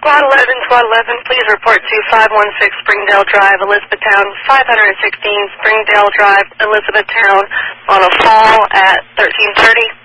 Squad 11, Squad 11, please report to 516 Springdale Drive, Elizabethtown, 516 Springdale Drive, Elizabethtown, on a fall at 13:30.